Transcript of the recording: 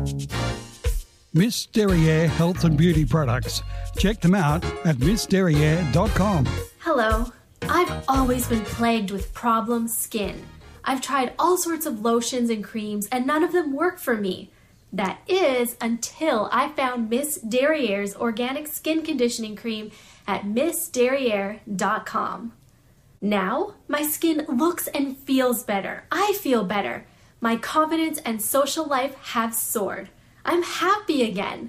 Miss Derriere Health and Beauty Products. Check them out at missderriere.com. Hello. I've always been plagued with problem skin. I've tried all sorts of lotions and creams and none of them work for me. That is until I found Miss Derriere's organic skin conditioning cream at missderriere.com. Now, my skin looks and feels better. I feel better. My confidence and social life have soared. I'm happy again.